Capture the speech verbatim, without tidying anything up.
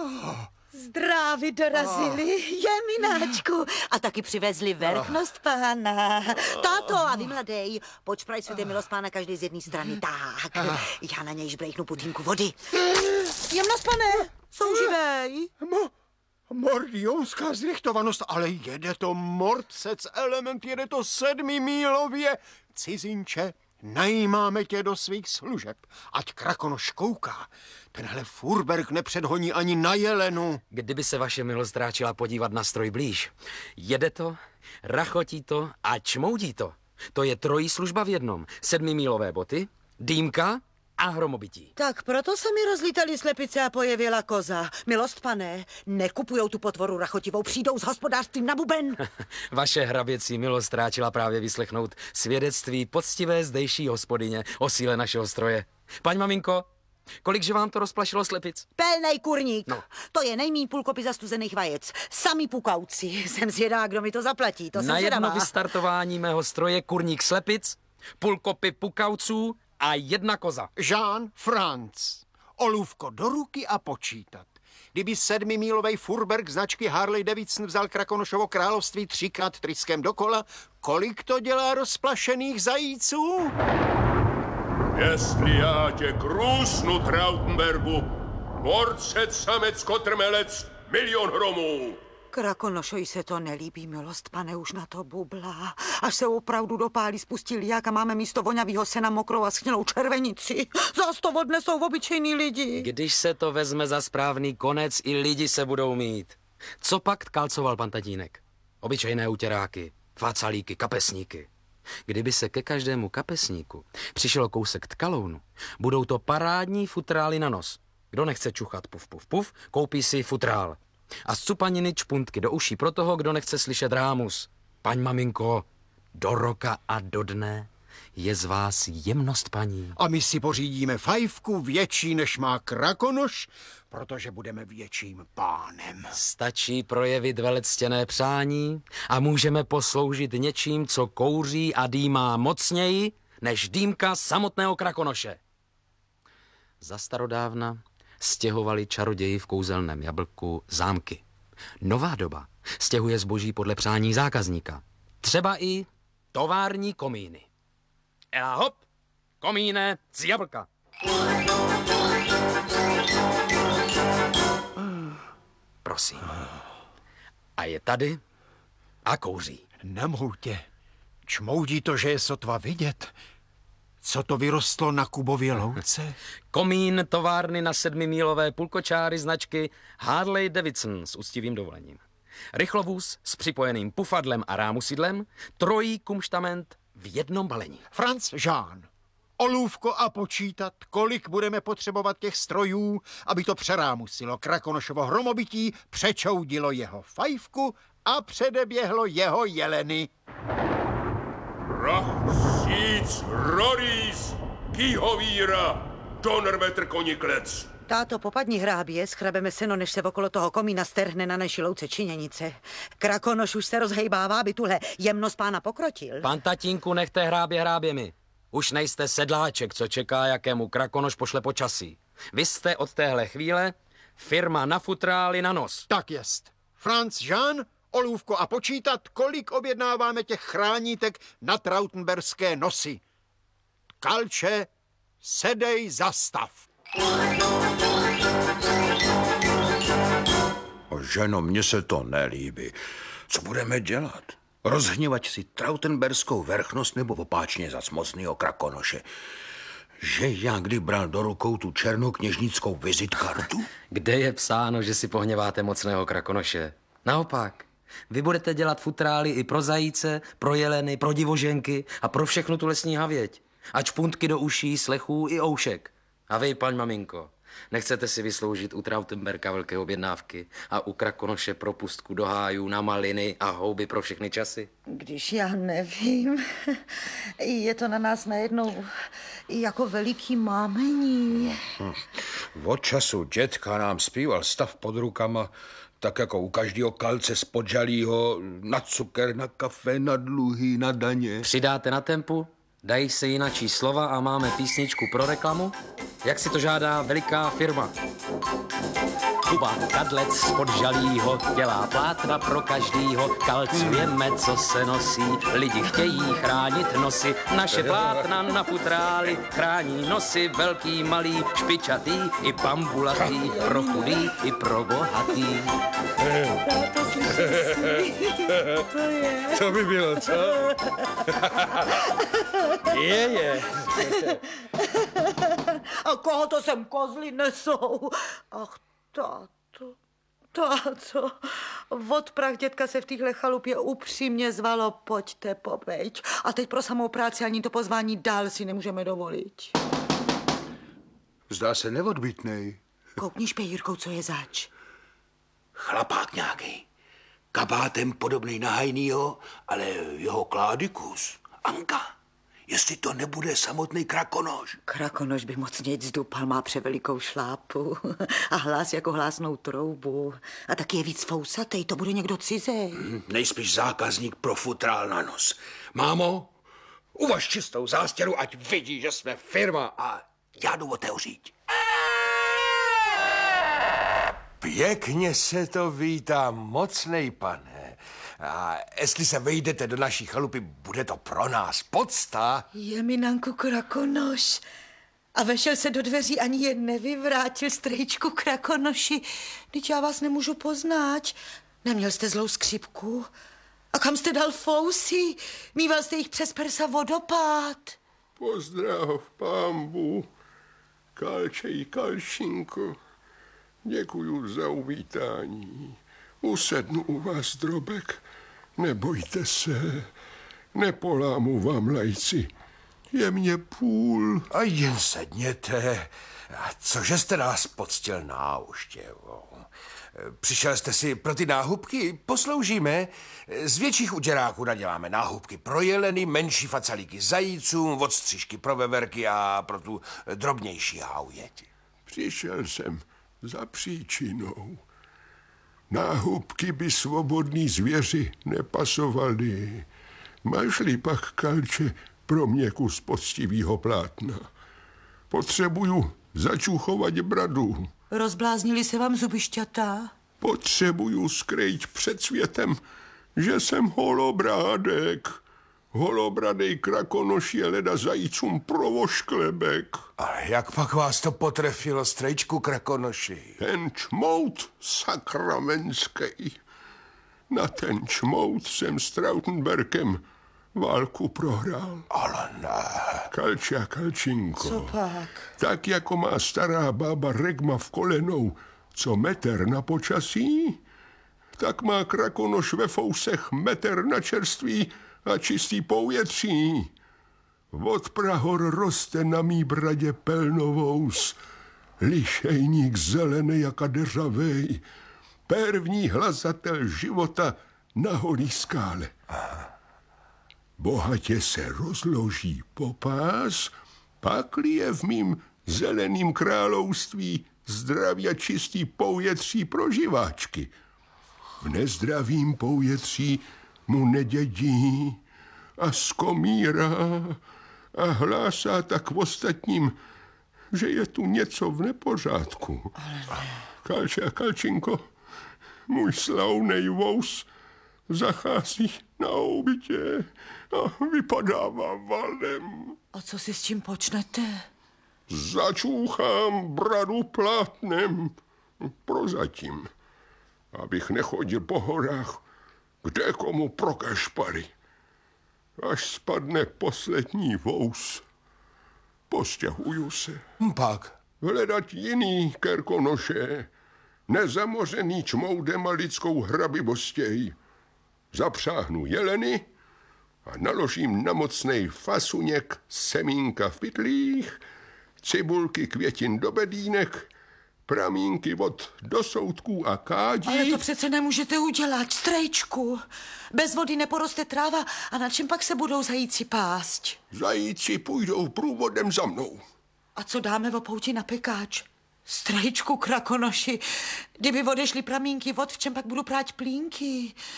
Zdraví dorazili, jemináčku. A taky přivezli vrchnost pána. Táto, a vy mladej, počpraj světě milost pána každý z jedné strany. Tak, já na něj žbrejchnu putínku vody. Jemnost, pane, souživej. Mo, mordionská zrychtovanost, ale jede to mordsec element, jede to sedmimílově. Cizinče, najímáme tě do svých služeb, ať Krakonoš kouká. Tenhle Furberg nepředhoní ani na jelenu. Kdyby se vaše milost tráčila podívat na stroj blíž. Jede to, rachotí to a čmoudí to. To je trojí služba v jednom. Sedmimílové boty, dýmka a hromobytí. Tak proto se mi rozlítali slepice a pojevila koza. Milost, pane, nekupujou tu potvoru rachotivou, přijdou s hospodářstvím na buben. Vaše hraběcí milost tráčila právě vyslechnout svědectví poctivé zdejší hospodyně o síle našeho stroje. Paň maminko, kolikže vám to rozplašilo slepic? Pelnej kurník. No. To je nejmíň půl kopy zastuzených vajec. Sami pukauci. Jsem zvědá, kdo mi to zaplatí. To jsem Na jedno zvědavá. vystartování mého stroje kurník slepic, půl kopy pukauců a jedna koza. Jean Franz. Olůvko do ruky a počítat. Kdyby sedmimílovej Furberg značky Harley Davidson vzal Krakonošovo království třikrát tryskem dokola, kolik to dělá rozplašených zajíců? Jestli já tě krůsnu, Trautenbergu, morcec, samec, kotrmelec, milion hromů. Krakonošovi se to nelíbí, milost, pane, už na to bublá. Až se opravdu dopálí, spustí liák a máme místo voňavýho sena mokrou a schnilou červenici. Zas to odnesou obyčejní lidi. Když se to vezme za správný konec, i lidi se budou mít. Co pak tkalcoval pan tatínek? Obyčejné utěráky, facalíky, kapesníky. Kdyby se ke každému kapesníku přišel kousek tkalounu, budou to parádní futrály na nos. Kdo nechce čuchat puf, puf, puf, koupí si futrál. A z cupaniny čpuntky do uší pro toho, kdo nechce slyšet rámus. Paň maminko, do roka a do dne je z vás jemnost, paní. A my si pořídíme fajfku větší, než má Krakonoš, protože budeme větším pánem. Stačí projevit velectěné přání a můžeme posloužit něčím, co kouří a dýmá mocněji, než dýmka samotného Krakonoše. Za starodávna stěhovali čaroději v kouzelném jablku zámky. Nová doba stěhuje zboží podle přání zákazníka. Třeba i tovární komíny. Ela hop, komíne z jablka. Prosím. A je tady a kouří. Nemoutě. Čmoudí to, že je sotva vidět. Co to vyrostlo na Kubově louce? Komín továrny na sedmimílové pulkočáry značky Harley Davidson s úctivým dovolením. Rychlovůz s připojeným pufadlem a rámusidlem, trojí kumštament v jednom balení. Franz Jean. Olůvko a počítat, kolik budeme potřebovat těch strojů, aby to přerámusilo Krakonošovo hromobytí, přečoudilo jeho fajfku a předeběhlo jeho jeleny. Rach, síc, roríz, kýhovíra, Donnerwetter koniklec. Táto, popadni hrábě, schrabeme seno, než se okolo toho komína strhne na naší louce činěnice. Krakonoš už se rozhejbává, aby tuhle jemnost pána pokrotil. Pan tatínku, nechte hrábě hráběmi. Už nejste sedláček, co čeká, jakému Krakonoš pošle počasí. Vy jste od téhle chvíle firma na futrály na nos. Tak jest. Franz Jean, olůvko a počítat, kolik objednáváme těch chránítek na trautenberské nosy. Kalče, sedej zastav. Ženo, mně se to nelíbí. Co budeme dělat? Rozhněvat si trautenberskou vrchnost nebo opáčně za mocnýho Krakonoše? Že já kdy bral do rukou tu černou kněžnickou vizitkartu? Kde je psáno, že si pohněváte mocného Krakonoše? Naopak, vy budete dělat futrály i pro zajíce, pro jeleny, pro divoženky a pro všechnu tu lesní havěť. A čpuntky do uší, slechů i oušek. A vy, paň maminko, nechcete si vysloužit u Trautenberka velké objednávky a u Krakonoše propustku do hájů na maliny a houby pro všechny časy? Když já nevím, je to na nás najednou jako veliký mámení. Hm. Od času dětka nám zpíval stav pod rukama, tak jako u každého kalce z podžalího, na cukr, na kafe, na dluhy, na daně. Přidáte na tempu, dají se jinačí slova a máme písničku pro reklamu, jak si to žádá veliká firma. Kuba Kadlec spod žalího dělá plátna pro každýho. Kalcujeme, co se nosí, lidi chtějí chránit nosy. Naše plátna na futrály chrání nosy velký, malý, špičatý i bambulatý, pro chudý i pro bohatý. To slyšíš? To je. To by bylo, co? Je, je. A koho to sem kozly nesou? Ach, táto, táto. Od prach dětka se v téhle chalupě upřímně zvalo, pojďte popejč. A teď pro samou práci ani to pozvání dál si nemůžeme dovolit. Zdá se neodbitnej. Koukni špej, Jirkou, co je zač. Chlapák nějaký. Kabátem podobný na Hajnýho, ale jeho kládikus. Anka, jestli to nebude samotný Krakonoš. Krakonoš by moc nic zdupal, má převelikou šlápu a hlas jako hlásnou troubu. A taky je víc fousatej, to bude někdo cizej. Nejspíš zákazník pro futrál na nos. Mámo, uvaž čistou zástěru, ať vidí, že jsme firma a já jdu otevřít. Pěkně se to vítá, mocnej pane. A jestli se vejdete do naší chalupy, bude to pro nás podsta. Je mi Nanku Krakonoš. A vešel se do dveří, ani je nevyvrátil, strejčku Krakonoši. Vždyť já vás nemůžu poznat. Neměl jste zlou skřipku? A kam jste dal fousy? Mýval jste jich přes prsa vodopád. Pozdrav, pambu, Kalčej Kalčinko. Děkuju za uvítání. Usednu u vás, drobek. Nebojte se, nepolámu vám lajci. Je mě půl. A jen sedněte. A cože jste nás poctil náuštěvou? Přišel jste si pro ty náhubky? Posloužíme. Z větších uděráků naděláme náhubky pro jeleny, menší facalíky zajícům, odstřižky pro veverky a pro tu drobnější haujeť. Přišel jsem za příčinou. Náhubky by svobodný zvěři nepasovaly. Máš-li pak, Kalče, pro mě kus poctivýho plátna. Potřebuju začuchovat bradu. Rozbláznili se vám zubišťata? Potřebuju skrýt před světem, že jsem holobrádek. Holobradej Krakonoš je leda zajícům provošklebek. Ale jak pak vás to potrefilo, strejčku Krakonoši? Ten čmout sakramenský. Na ten čmout jsem s Trautenberkem válku prohrál. Ale ne. Kalče a Kalčinko. Co pak? Tak jako má stará bába regma v kolenou, co meter na počasí, tak má Krakonoš ve fousech meter na čerství a čistý poujetří. Od prahor roste na mý bradě pelnovous, lišejník zelený jaka deřavej, první hlasatel života na holý skále. Bohatě se rozloží popás, pakli je v mým zeleným království zdraví a čistý poujetří pro živáčky. V nezdravým poujetří mu nedědí a skomírá a hlásá tak v ostatním, že je tu něco v nepořádku. Kalče a Kalčinko, můj slavnej vous zachází na obytě a vypadává valem. A co si s tím počnete? Začůchám bradu plátnem. Prozatím, abych nechodil po horách, kde komu prokašpali. Až spadne poslední vous, postěhuju se. Pak. Hledat jiný Kerkonoše, nezamořený čmoudem a lidskou hrabivostěj. Zapřáhnu jeleny a naložím na mocnej fasuněk semínka v pytlích, cibulky květin do bedínek, pramínky vod do soutků a kádí. Ale to přece nemůžete udělat, strejčku. Bez vody neporoste tráva a na čem pak se budou zajíci pást? Zajíci půjdou průvodem za mnou. A co dáme v pouti na pekáč? Strejčku Krakonoši, kdyby odešly pramínky vod, v čem pak budu prát plínky?